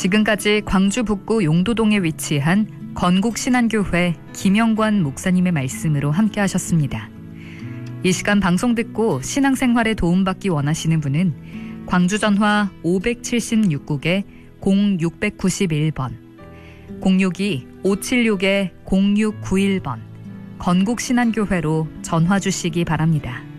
지금까지 광주 북구 용도동에 위치한 건국신안교회 김영관 목사님의 말씀으로 함께 하셨습니다. 이 시간 방송 듣고 신앙생활에 도움받기 원하시는 분은 광주 전화 576국에 0691번, 062-576-0691번 건국신안교회로 전화 주시기 바랍니다.